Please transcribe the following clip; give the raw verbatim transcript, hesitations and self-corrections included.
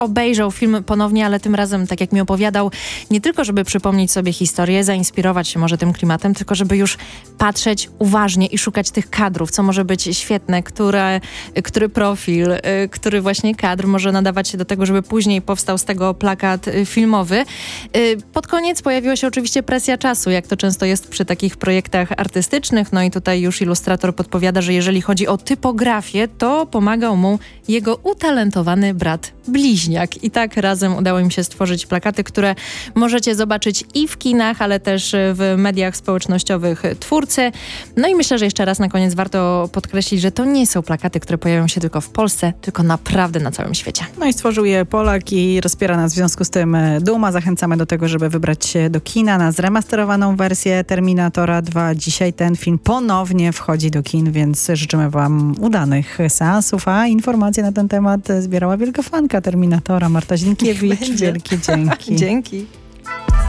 obejrzał film ponownie, ale tym razem, tak jak mi opowiadał, nie tylko żeby przypomnieć sobie historię, zainspirować się może tym klimatem, tylko żeby już patrzeć uważnie i szukać tych kadrów, co może być świetne, które, który profil, który właśnie kadr może nadawać się do tego, żeby później powstał z tego plakat filmowy. Pod koniec pojawiła się oczywiście presja czasu, jak to często jest przy takich projektach artystycznych, no i tutaj już ilustrator podpowiada, że jeżeli chodzi o typografię, to pomagał mu jego utalentowany brat bliźniak. I tak razem udało im się stworzyć plakaty, które możecie zobaczyć i w kinach, ale też w mediach społecznościowych twórcy. No i myślę, że jeszcze raz na koniec warto podkreślić, że to nie są plakaty, które pojawią się tylko w Polsce, tylko naprawdę na całym świecie. No i stworzył je Polak i rozpiera nas w związku z tym duma. Zachęcamy do tego, żeby wybrać się do kina na zremasterowaną wersję Terminatora dwa. Dzisiaj ten film ponownie wchodzi do kin, więc życzymy wam udanych seansów, a informacje na ten temat zbierała wielka fanka Terminatora Marta Zienkiewicz. Wielkie dzięki. Dzięki.